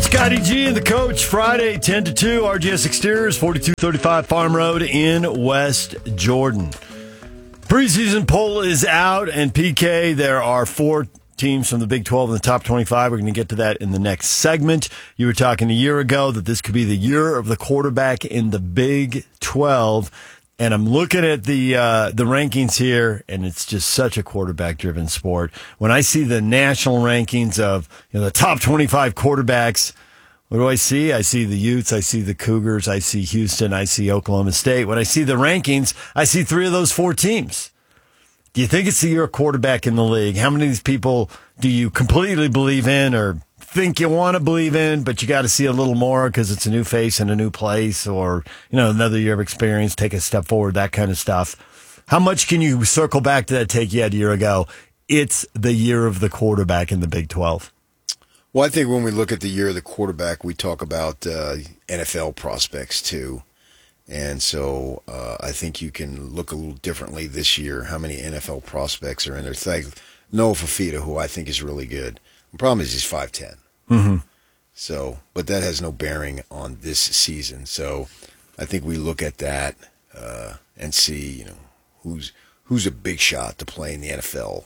right, Scotty G and the coach, Friday, 10 to 2, RGS Exteriors, 4235 Farm Road in West Jordan. Preseason poll is out, and PK, there are 4 teams from the Big 12 in the top 25. We're going to get to that in the next segment. You were talking a year ago that this could be the year of the quarterback in the Big 12. And I'm looking at the rankings here, and it's just such a quarterback-driven sport. When I see the national rankings of the top 25 quarterbacks, what do I see? I see the Utes, I see the Cougars, I see Houston, I see Oklahoma State. When I see the rankings, I see 3 of those 4 teams. Do you think it's the year of quarterback in the league? How many of these people do you completely believe in or think you want to believe in, but you got to see a little more because it's a new face in a new place, or another year of experience, take a step forward, that kind of stuff? How much can you circle back to that take you had a year ago? It's the year of the quarterback in the Big 12. Well, I think when we look at the year of the quarterback, we talk about NFL prospects too. And so I think you can look a little differently this year, how many NFL prospects are in there. It's like Noah Fafita, who I think is really good. The problem is he's 5'10". Mm-hmm. So, but that has no bearing on this season. So I think we look at that and see, who's a big shot to play in the NFL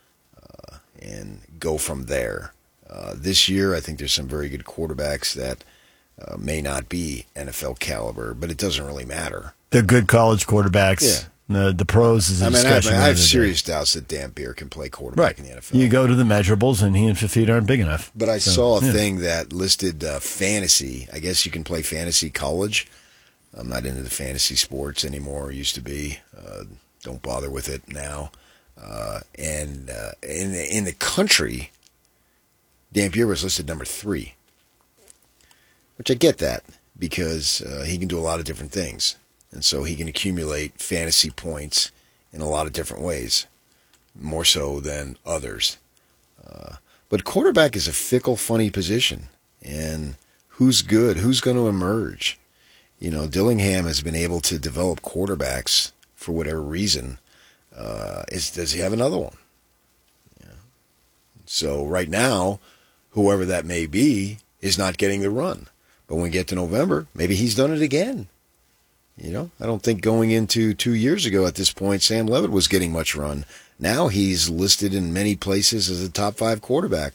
and go from there. This year, I think there's some very good quarterbacks that may not be NFL caliber, but it doesn't really matter. They're good college quarterbacks. Yeah. The pros is a discussion. I have serious doubts that Dan Beer can play quarterback in the NFL. You go to the measurables, and he and Fafita aren't big enough. But I saw a thing that listed fantasy. I guess you can play fantasy college. I'm not into the fantasy sports anymore. Used to be. Don't bother with it now. And in the country, Dan Beer was listed number 3, which I get that because he can do a lot of different things. And so he can accumulate fantasy points in a lot of different ways, more so than others. But quarterback is a fickle, funny position. And who's good? Who's going to emerge? Dillingham has been able to develop quarterbacks for whatever reason. Does he have another one? So right now, whoever that may be is not getting the run. But when we get to November, maybe he's done it again. I don't think going into 2 years ago at this point, Sam Levitt was getting much run. Now he's listed in many places as a top 5 quarterback.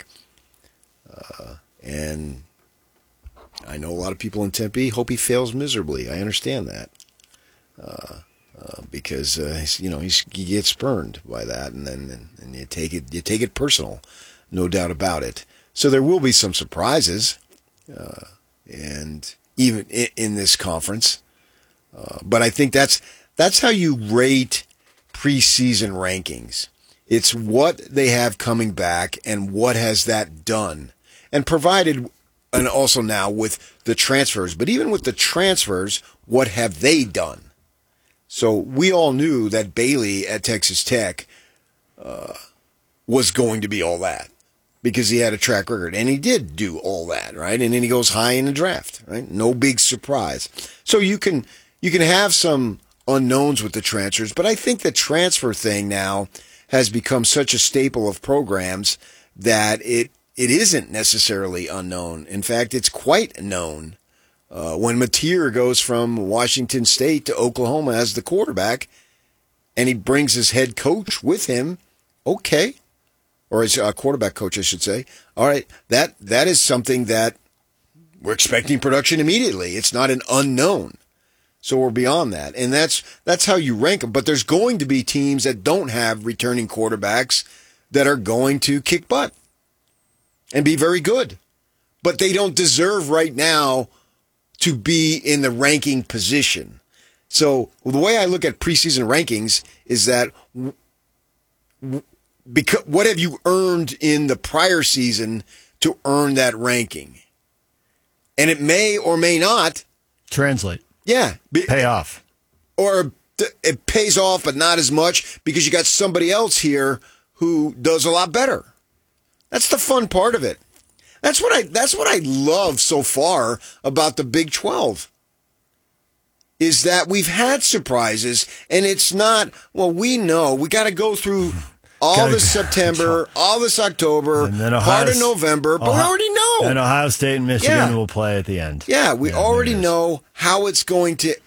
And I know a lot of people in Tempe hope he fails miserably. I understand that. Because, he gets spurned by that, and you take it personal, no doubt about it. So there will be some surprises, and even in this conference. But I think that's how you rate preseason rankings. It's what they have coming back and what has that done. And provided, and also now with the transfers, but even with the transfers, what have they done? So we all knew that Bailey at Texas Tech was going to be all that because he had a track record, and he did do all that, right? And then he goes high in the draft, right? No big surprise. So you can have some unknowns with the transfers, but I think the transfer thing now has become such a staple of programs that it isn't necessarily unknown. In fact, it's quite known. When Mateer goes from Washington State to Oklahoma as the quarterback, and he brings his head coach with him, okay, or his quarterback coach, I should say. All right, that is something that we're expecting production immediately. It's not an unknown. So we're beyond that. And that's how you rank them. But there's going to be teams that don't have returning quarterbacks that are going to kick butt and be very good. But they don't deserve right now to be in the ranking position. So the way I look at preseason rankings is that because what have you earned in the prior season to earn that ranking? And it may or may not translate. Yeah. Pay off. Or it pays off, but not as much because you got somebody else here who does a lot better. That's the fun part of it. That's what I love so far about the Big 12. Is that we've had surprises, and it's not, we know we got to go through all this September, all this October, part of November, but we already know know. And Ohio State and Michigan Yeah. will play at the end. Yeah, we already there it is. know how it's going to